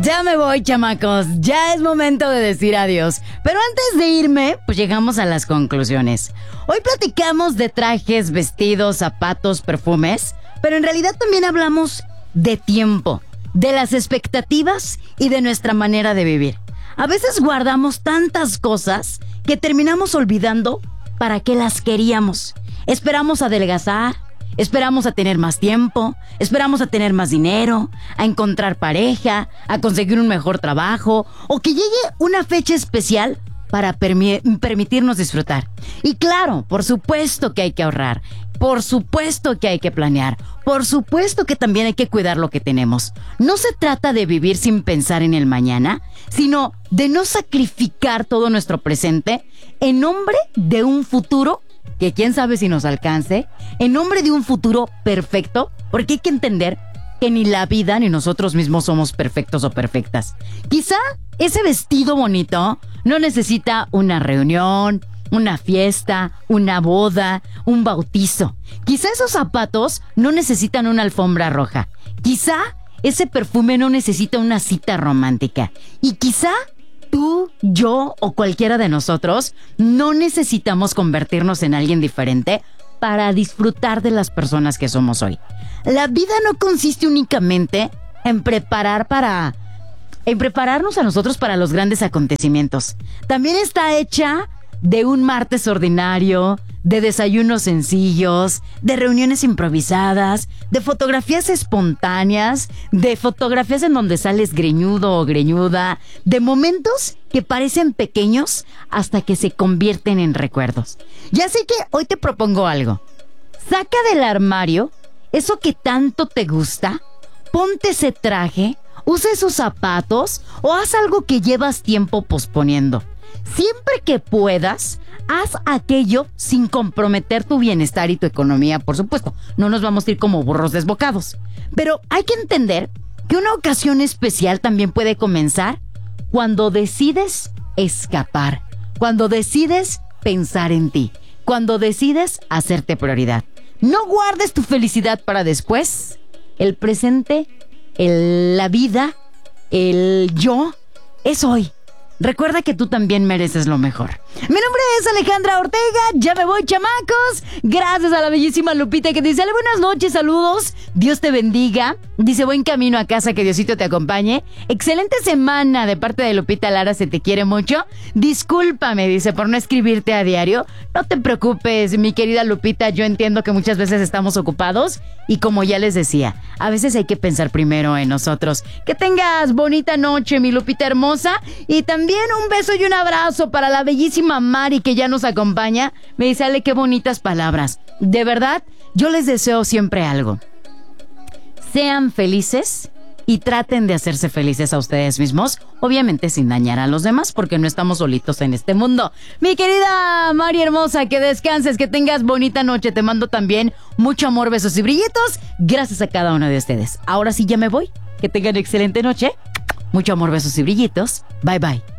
Ya me voy, chamacos. Ya es momento de decir adiós. Pero antes de irme, pues llegamos a las conclusiones. Hoy platicamos de trajes, vestidos, zapatos, perfumes, pero en realidad también hablamos de tiempo, de las expectativas y de nuestra manera de vivir. A veces guardamos tantas cosas que terminamos olvidando para qué las queríamos. Esperamos adelgazar, esperamos a tener más tiempo, esperamos a tener más dinero, a encontrar pareja, a conseguir un mejor trabajo o que llegue una fecha especial para permitirnos disfrutar. Y claro, por supuesto que hay que ahorrar, por supuesto que hay que planear, por supuesto que también hay que cuidar lo que tenemos. No se trata de vivir sin pensar en el mañana, sino de no sacrificar todo nuestro presente en nombre de un futuro que quién sabe si nos alcance, en nombre de un futuro perfecto, porque hay que entender que ni la vida ni nosotros mismos somos perfectos o perfectas. Quizá ese vestido bonito no necesita una reunión, una fiesta, una boda, un bautizo. Quizá esos zapatos no necesitan una alfombra roja. Quizá ese perfume no necesita una cita romántica. Y quizá tú, yo o cualquiera de nosotros no necesitamos convertirnos en alguien diferente para disfrutar de las personas que somos hoy. La vida no consiste únicamente en prepararnos a nosotros para los grandes acontecimientos. También está hecha de un martes ordinario, de desayunos sencillos, de reuniones improvisadas, de fotografías espontáneas, de fotografías en donde sales greñudo o greñuda, de momentos que parecen pequeños hasta que se convierten en recuerdos. Y así que hoy te propongo algo. Saca del armario eso que tanto te gusta, ponte ese traje, usa esos zapatos o haz algo que llevas tiempo posponiendo. Siempre que puedas, haz aquello sin comprometer tu bienestar y tu economía, por supuesto. No nos vamos a ir como burros desbocados. Pero hay que entender que una ocasión especial también puede comenzar cuando decides escapar, cuando decides pensar en ti, cuando decides hacerte prioridad. No guardes tu felicidad para después. El presente, la vida, el yo, es hoy. Recuerda que tú también mereces lo mejor. Mi nombre es Alejandra Ortega. Ya me voy, chamacos. Gracias a la bellísima Lupita que dice: buenas noches, saludos. Dios te bendiga. Dice: buen camino a casa, que Diosito te acompañe. Excelente semana de parte de Lupita Lara, se te quiere mucho. Discúlpame, dice, por no escribirte a diario. No te preocupes, mi querida Lupita. Yo entiendo que muchas veces estamos ocupados. Y como ya les decía, a veces hay que pensar primero en nosotros. Que tengas bonita noche, mi Lupita hermosa. Y también un beso y un abrazo para la bellísima Mari, que ya nos acompaña. Me dice: Ale, qué bonitas palabras. De verdad, yo les deseo siempre algo. Sean felices y traten de hacerse felices a ustedes mismos, obviamente sin dañar a los demás, porque no estamos solitos en este mundo. Mi querida Mari hermosa, que descanses, que tengas bonita noche. Te mando también mucho amor, besos y brillitos. Gracias a cada uno de ustedes. Ahora sí ya me voy. Que tengan excelente noche. Mucho amor, besos y brillitos. Bye bye.